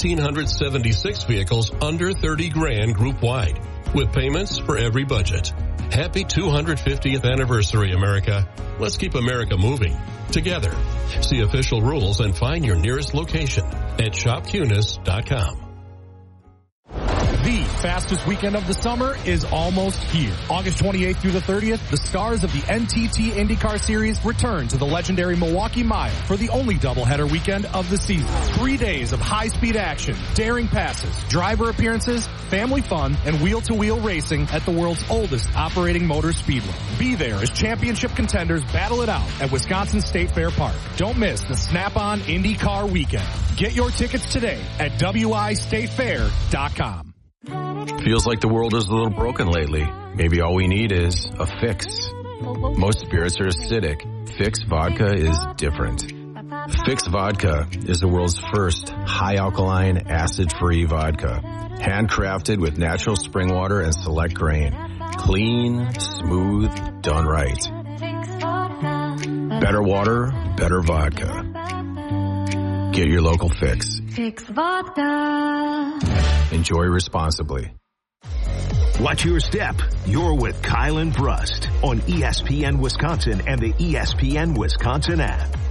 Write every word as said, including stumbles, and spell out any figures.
one thousand five hundred seventy-six vehicles under thirty grand group wide, with payments for every budget. Happy two hundred fiftieth anniversary, America. Let's keep America moving together. See official rules and find your nearest location at shop cunis dot com. The fastest weekend of the summer is almost here. August twenty-eighth through the thirtieth, the stars of the N T T IndyCar Series return to the legendary Milwaukee Mile for the only doubleheader weekend of the season. Three days of high-speed action, daring passes, driver appearances, family fun, and wheel-to-wheel racing at the world's oldest operating motor speedway. Be there as championship contenders battle it out at Wisconsin State Fair Park. Don't miss the Snap-on IndyCar weekend. Get your tickets today at W I state fair dot com. Feels like the world is a little broken lately. Maybe all we need is a fix. Most spirits are acidic. Fix Vodka is different. Fix Vodka is the world's first high-alkaline, acid-free vodka. Handcrafted with natural spring water and select grain. Clean, smooth, done right. Better water, better vodka. Get your local Fix. Fix Vodka. Enjoy responsibly. Watch your step. You're with Kyle and Brust on E S P N Wisconsin and the E S P N Wisconsin app.